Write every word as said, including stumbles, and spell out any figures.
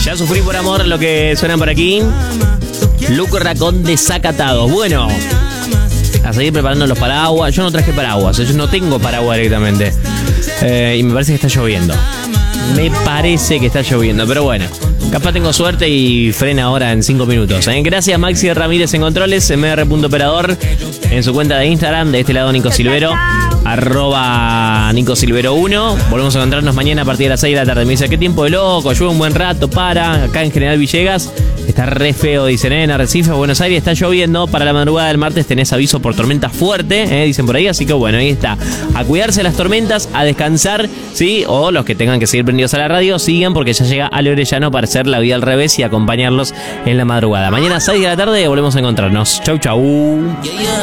Ya sufrí por amor, lo que suenan por aquí. Luco Racón desacatado. Bueno, a seguir preparando los paraguas. Yo no traje paraguas, yo no tengo paraguas directamente. Eh, y me parece que está lloviendo. Me parece que está lloviendo, pero bueno, capaz tengo suerte y frena ahora en cinco minutos. ¿eh? Gracias Maxi Ramírez en controles, M R punto operador en su cuenta de Instagram. De este lado Nico Silvero, arroba Nico Silvero uno. Volvemos a encontrarnos mañana a partir de las seis de la tarde. Me dice, qué tiempo de loco, llueve un buen rato, para. Acá en General Villegas está re feo, dicen, ¿eh? En Arrecife, Buenos Aires está lloviendo. Para la madrugada del martes tenés aviso por tormenta fuerte, ¿eh? Dicen por ahí, así que bueno, ahí está. A cuidarse de las tormentas, a descansar, ¿sí? O los que tengan que seguir prendidos a la radio, sigan porque ya llega Ale Orellano para hacer la vida al revés y acompañarlos en la madrugada. Mañana a seis de la tarde volvemos a encontrarnos. Chau, chau.